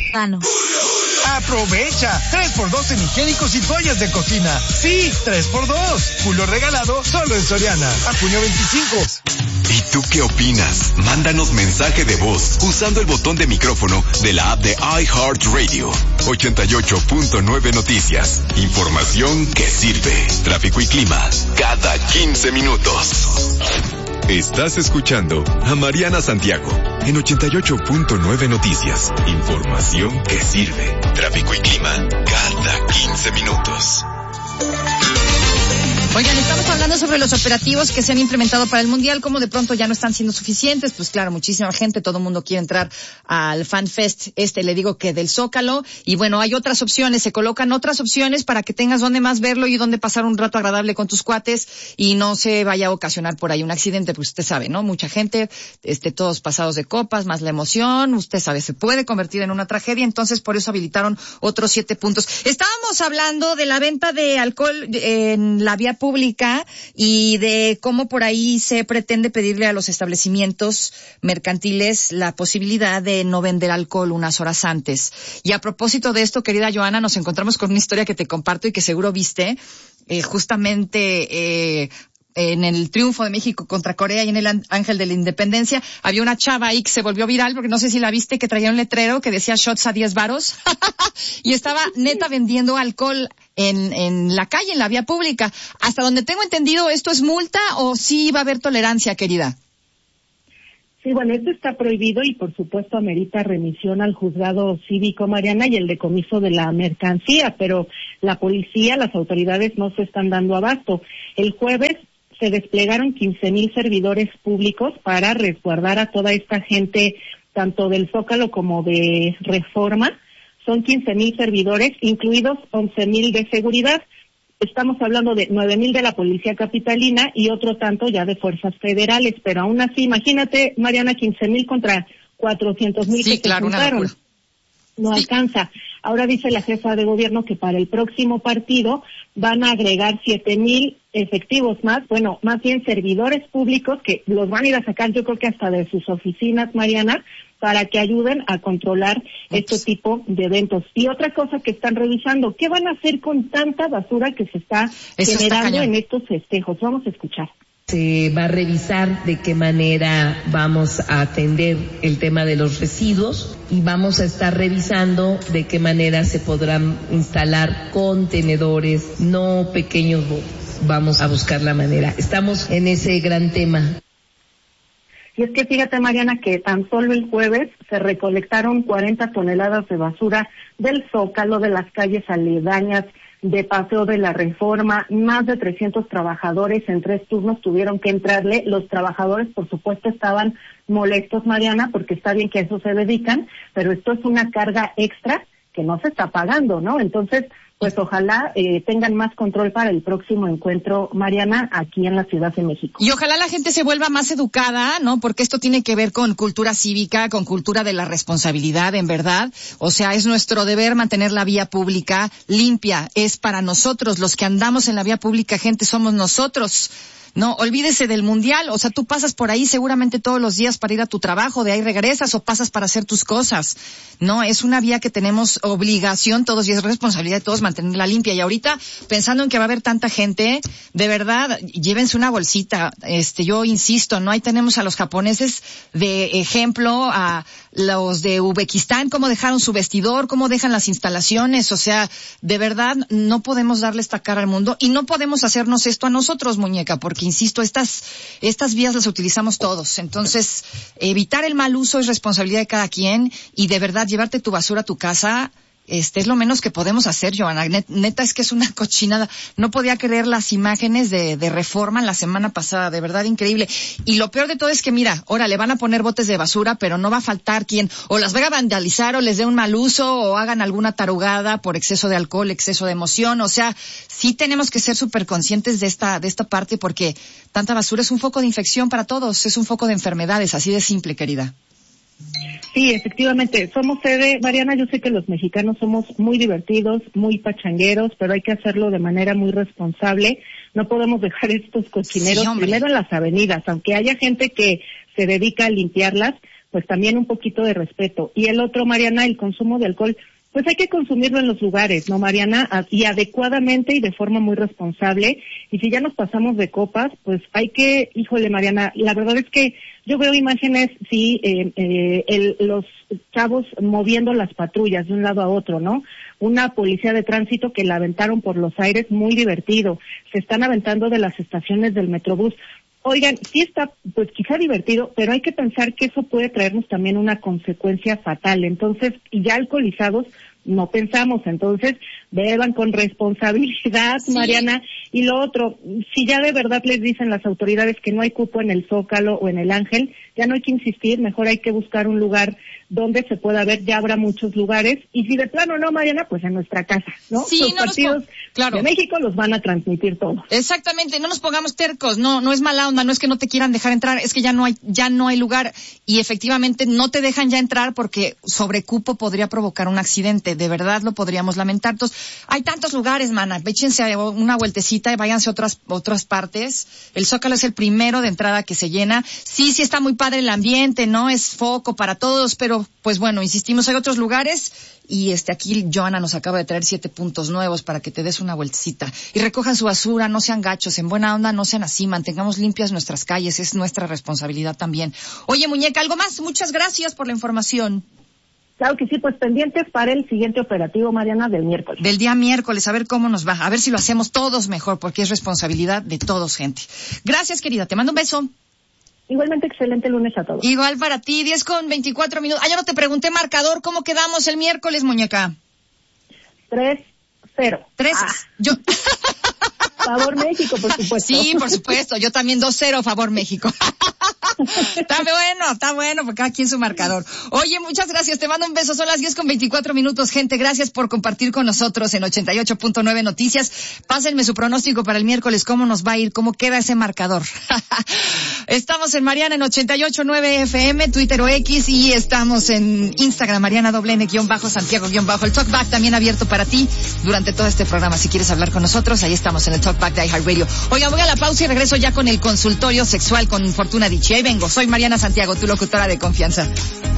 Aprovecha 3x2 en higiénicos y toallas de cocina. Sí, 3x2. Julio regalado solo en Soriana. A junio 25. ¿Y tú qué opinas? Mándanos mensaje de voz usando el botón de micrófono de la app de iHeartRadio. 88.9 Noticias. Información que sirve. Tráfico y clima cada 15 minutos. Estás escuchando a Mariana Santiago en 88.9 Noticias. Información que sirve. Tráfico y clima cada 15 minutos. Oigan, estamos hablando sobre los operativos que se han implementado para el Mundial, como de pronto ya no están siendo suficientes. Pues claro, muchísima gente, todo el mundo quiere entrar al Fan Fest, le digo que del Zócalo. Y bueno, hay otras opciones, se colocan otras opciones para que tengas donde más verlo y donde pasar un rato agradable con tus cuates y no se vaya a ocasionar por ahí un accidente, pues usted sabe, ¿no? Mucha gente, todos pasados de copas, más la emoción, usted sabe, se puede convertir en una tragedia, entonces por eso habilitaron otros 7 puntos. Estábamos hablando de la venta de alcohol en la vía pública y de cómo por ahí se pretende pedirle a los establecimientos mercantiles la posibilidad de no vender alcohol unas horas antes. Y a propósito de esto, querida Joana, nos encontramos con una historia que te comparto y que seguro viste, justamente en el triunfo de México contra Corea y en el Ángel de la Independencia, había una chava ahí que se volvió viral, porque no sé si la viste, que traía un letrero que decía shots a 10 varos, y estaba neta vendiendo alcohol en la calle, en la vía pública. Hasta donde tengo entendido, ¿esto es multa o sí va a haber tolerancia, querida? Sí, bueno, esto está prohibido y por supuesto amerita remisión al juzgado cívico, Mariana, y el decomiso de la mercancía, pero la policía, las autoridades no se están dando abasto. El jueves se desplegaron 15,000 servidores públicos para resguardar a toda esta gente, tanto del Zócalo como de Reforma. Son 15,000 servidores, incluidos 11,000 de seguridad. Estamos hablando de 9,000 de la Policía Capitalina y otro tanto ya de fuerzas federales, pero aún así, imagínate, Mariana, 15,000 contra 400,000 sí, que claro, se juntaron. No sí. Alcanza. Ahora dice la jefa de gobierno que para el próximo partido van a agregar 7,000 efectivos más, bueno, más bien servidores públicos que los van a ir a sacar, yo creo que hasta de sus oficinas, Mariana, para que ayuden a controlar este tipo de eventos. Y otra cosa que están revisando, ¿qué van a hacer con tanta basura que se está generando en estos festejos? Vamos a escuchar. Se va a revisar de qué manera vamos a atender el tema de los residuos y vamos a estar revisando de qué manera se podrán instalar contenedores, no pequeños botes. Vamos a buscar la manera. Estamos en ese gran tema. Y es que fíjate, Mariana, que tan solo el jueves se recolectaron 40 toneladas de basura del Zócalo, de las calles aledañas, de Paseo de la Reforma. Más de 300 trabajadores en 3 turnos tuvieron que entrarle. Los trabajadores, por supuesto, estaban molestos, Mariana, porque está bien que a eso se dedican, pero esto es una carga extra que no se está pagando, ¿no? Entonces, pues ojalá tengan más control para el próximo encuentro, Mariana, aquí en la Ciudad de México. Y ojalá la gente se vuelva más educada, ¿no? Porque esto tiene que ver con cultura cívica, con cultura de la responsabilidad, en verdad. O sea, es nuestro deber mantener la vía pública limpia. Es para nosotros, los que andamos en la vía pública, gente, somos nosotros. No, olvídese del Mundial, o sea, tú pasas por ahí seguramente todos los días para ir a tu trabajo, de ahí regresas o pasas para hacer tus cosas. No, es una vía que tenemos obligación todos y es responsabilidad de todos mantenerla limpia. Y ahorita, pensando en que va a haber tanta gente, de verdad, llévense una bolsita. Yo insisto, ¿no? Ahí tenemos a los japoneses de ejemplo, a los de Uzbekistán, cómo dejaron su vestidor, cómo dejan las instalaciones. O sea, de verdad, no podemos darle esta cara al mundo y no podemos hacernos esto a nosotros, muñeca, porque insisto, estas vías las utilizamos todos. Entonces, evitar el mal uso es responsabilidad de cada quien y de verdad llevarte tu basura a tu casa es lo menos que podemos hacer, Joana. Neta es que es una cochinada. No podía creer las imágenes de Reforma la semana pasada, de verdad increíble. Y lo peor de todo es que mira, ahora le van a poner botes de basura, pero no va a faltar quien o las vaya a vandalizar o les dé un mal uso o hagan alguna tarugada por exceso de alcohol, exceso de emoción. O sea, sí tenemos que ser súper conscientes de esta parte porque tanta basura es un foco de infección para todos, es un foco de enfermedades, así de simple, querida. Sí, efectivamente, somos sede, Mariana, yo sé que los mexicanos somos muy divertidos, muy pachangueros, pero hay que hacerlo de manera muy responsable. No podemos dejar estos cochineros primero en las avenidas, aunque haya gente que se dedica a limpiarlas, pues también un poquito de respeto. Y el otro, Mariana, el consumo de alcohol, pues hay que consumirlo en los lugares, ¿no, Mariana? Y adecuadamente y de forma muy responsable. Y si ya nos pasamos de copas, pues hay que, híjole, Mariana, la verdad es que yo veo imágenes, sí, los chavos moviendo las patrullas de un lado a otro, ¿no? Una policía de tránsito que la aventaron por los aires, muy divertido. Se están aventando de las estaciones del Metrobús. Oigan, sí está, pues quizá divertido, pero hay que pensar que eso puede traernos también una consecuencia fatal. Entonces, y ya alcoholizados, no pensamos. Entonces, beban con responsabilidad, sí. Mariana. Y lo otro, si ya de verdad les dicen las autoridades que no hay cupo en el Zócalo o en el Ángel, ya no hay que insistir, mejor hay que buscar un lugar donde se pueda ver, ya habrá muchos lugares. Y si de plano no, Mariana, pues en nuestra casa, ¿no? Sí, los no partidos claro. de México los van a transmitir todos. Exactamente, no nos pongamos tercos, no es mala onda, no es que no te quieran dejar entrar, es que ya no hay lugar y efectivamente no te dejan ya entrar porque sobrecupo podría provocar un accidente, de verdad lo podríamos lamentar. Entonces, hay tantos lugares, mana, échense una vueltecita y váyanse a otras partes. El Zócalo es el primero de entrada que se llena. Sí está muy padre el ambiente, ¿no? Es foco para todos, pero pues bueno, insistimos, hay otros lugares y aquí Joana nos acaba de traer 7 puntos nuevos para que te des una vueltecita. Y recojan su basura, no sean gachos, en buena onda, no sean así, mantengamos limpias nuestras calles, es nuestra responsabilidad también. Oye, muñeca, ¿algo más? Muchas gracias por la información. Claro que sí, pues pendientes para el siguiente operativo, Mariana, del miércoles. Del día miércoles, a ver cómo nos va, a ver si lo hacemos todos mejor, porque es responsabilidad de todos, gente. Gracias, querida, te mando un beso. Igualmente, excelente lunes a todos. Igual para ti, 10:24. Yo no te pregunté marcador, ¿cómo quedamos el miércoles, muñeca? 3-0. 3. Yo... Favor México, por supuesto. Sí, por supuesto. Yo también 2-0, favor México. Está bueno, porque cada quien su marcador. Oye, muchas gracias, te mando un beso. Son las 10:24, gente. Gracias por compartir con nosotros en 88.9 Noticias. Pásenme su pronóstico para el miércoles, cómo nos va a ir, cómo queda ese marcador. Estamos en Mariana en 88.9 FM, Twitter o X, y estamos en Instagram, Mariana _Santiago_ el Talkback también abierto para ti durante todo este programa. Si quieres hablar con nosotros, ahí estamos en el Talkback de iHeartRadio. Oiga, voy a la pausa y regreso ya con el consultorio sexual con Fortuna Dicci. Ahí vengo, soy Mariana Santiago, tu locutora de confianza.